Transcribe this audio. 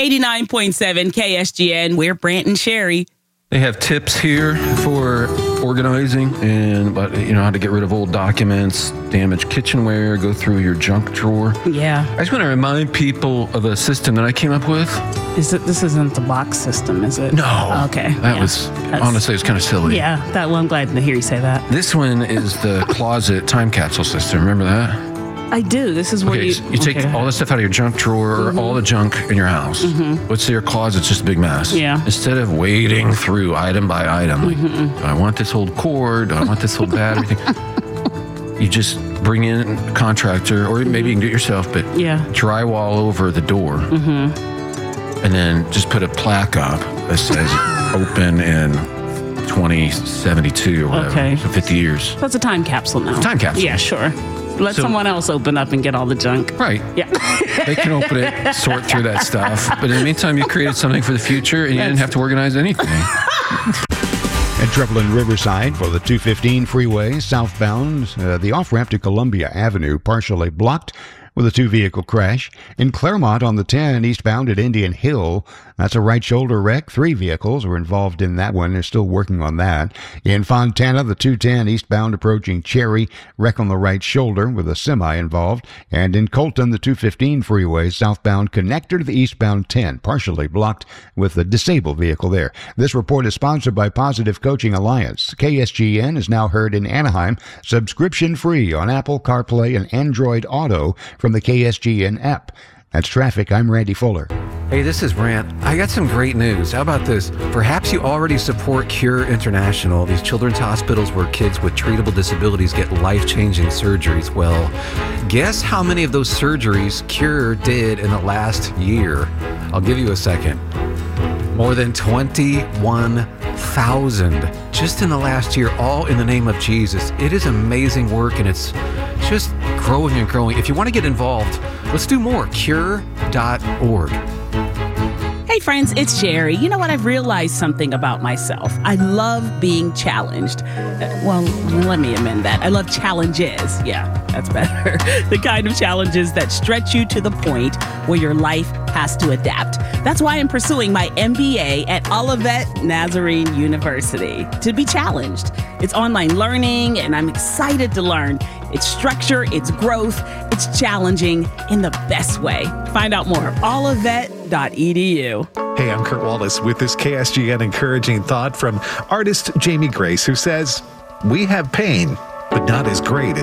89.7 KSGN. We're Brant and Sherry. They have tips here for organizing and how to get rid of old documents, damaged kitchenware, go through your junk drawer. Yeah. I just want to remind people of a system that I came up with. This isn't the box system, is it? No. Okay. Honestly, it's kind of silly. Yeah, I'm glad to hear you say that. This one is the closet time capsule system. Remember that? I do. This is where you take all the stuff out of your junk drawer or all the junk in your house. Let's say your closet's just a big mess. Yeah. Instead of wading through item by item, like, do I want this old cord? Do I want this old battery thing? You just bring in a contractor, or maybe you can do it yourself, but drywall over the door. And then just put a plaque up that says open in 2072 or whatever. Okay. So 50 years. That's a time capsule now. Time capsule. Yeah, sure. Let someone else open up and get all the junk. Right. Yeah. They can open it, sort through that stuff. But in the meantime, you created something for the future, and you didn't have to organize anything. And trouble in Riverside for the 215 freeway southbound. The off-ramp to Columbia Avenue partially blocked with a two-vehicle crash. In Claremont on the 10 eastbound at Indian Hill, that's a right shoulder wreck. 3 vehicles were involved in that one. They're still working on that. In Fontana, the 210 eastbound approaching Cherry, wreck on the right shoulder with a semi involved. And in Colton, the 215 freeway southbound connector to the eastbound 10, partially blocked with a disabled vehicle there. This report is sponsored by Positive Coaching Alliance. KSGN is now heard in Anaheim, subscription free on Apple CarPlay and Android Auto from the KSGN app. That's traffic. I'm Randy Fuller. Hey, this is Brant. I got some great news. How about this? Perhaps you already support Cure International, these children's hospitals where kids with treatable disabilities get life-changing surgeries. Well, guess how many of those surgeries Cure did in the last year? I'll give you a second. More than 21,000 just in the last year, all in the name of Jesus. It is amazing work, and it's just growing and growing. If you want to get involved, let's do more. Cure.org. Hey friends, it's Sherry. You know what? I've realized something about myself. I love being challenged. Well, let me amend that. I love challenges. Yeah, that's better. The kind of challenges that stretch you to the point where your life has to adapt. That's why I'm pursuing my MBA at Olivet Nazarene University, to be challenged. It's online learning, and I'm excited to learn. Its structure, its growth, it's challenging in the best way. Find out more at olivet.edu. Hey, I'm Kurt Wallace with this KSGN encouraging thought from artist Jamie Grace, who says, "We have pain, but not as great